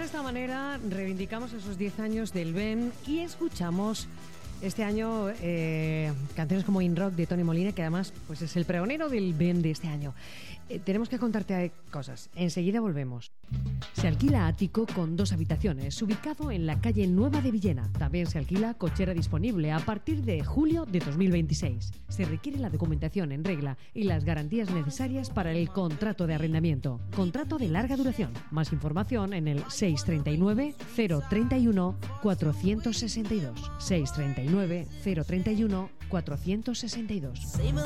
esta manera reivindicamos esos 10 años del BEM y escuchamos este año canciones como In Rock de Tony Molina, que además pues es el pregonero del BEM de este año. Tenemos que contarte cosas. Enseguida volvemos. Se alquila ático con 2 habitaciones, ubicado en la calle Nueva de Villena. También se alquila cochera disponible a partir de julio de 2026. Se requiere la documentación en regla y las garantías necesarias para el contrato de arrendamiento. Contrato de larga duración. Más información en el 639 031 462. 639 031 462.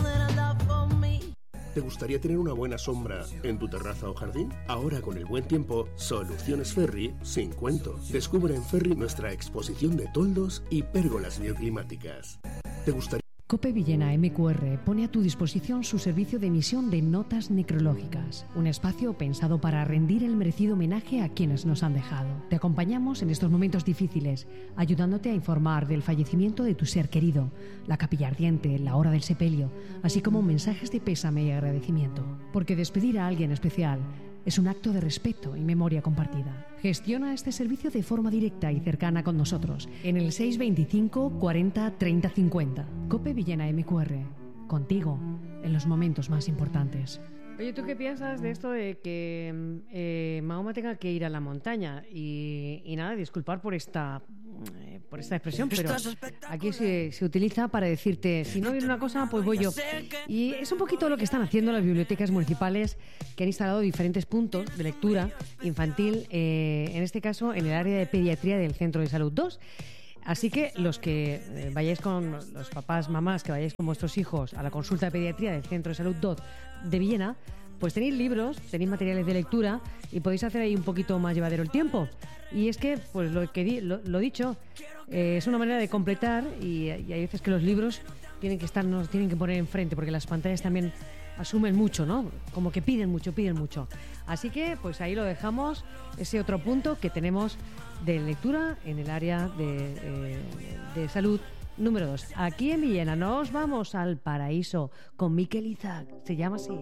¿Te gustaría tener una buena sombra en tu terraza o jardín? Ahora con el buen tiempo, Soluciones Ferri sin cuento. Descubre en Ferri nuestra exposición de toldos y pérgolas bioclimáticas. ¿Te gustaría? COPE Villena MQR pone a tu disposición su servicio de emisión de notas necrológicas, un espacio pensado para rendir el merecido homenaje a quienes nos han dejado. Te acompañamos en estos momentos difíciles, ayudándote a informar del fallecimiento de tu ser querido, la capilla ardiente, la hora del sepelio, así como mensajes de pésame y agradecimiento. Porque despedir a alguien especial es un acto de respeto y memoria compartida. Gestiona este servicio de forma directa y cercana con nosotros en el 625 40 30 50. COPE Villena MQR. Contigo en los momentos más importantes. Oye, ¿tú qué piensas de esto de que Mahoma tenga que ir a la montaña? Y nada, disculpar por esta expresión, pero aquí se utiliza para decirte, si no viene una cosa, pues voy yo. Y es un poquito lo que están haciendo las bibliotecas municipales, que han instalado diferentes puntos de lectura infantil, en este caso en el área de pediatría del Centro de Salud 2. Así que los que vayáis con los papás, mamás, que vayáis con vuestros hijos a la consulta de pediatría del Centro de Salud 2 de Villena, pues tenéis libros, tenéis materiales de lectura y podéis hacer ahí un poquito más llevadero el tiempo. Y es que, pues lo dicho, es una manera de completar y hay veces que los libros nos tienen que poner enfrente, porque las pantallas también asumen mucho, ¿no? Como que piden mucho. Así que, pues ahí lo dejamos, ese otro punto que tenemos de lectura en el área de salud número 2. Aquí en Villena nos vamos al paraíso con Miquel Izag, se llama así.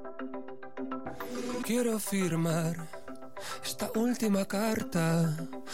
Quiero firmar esta última carta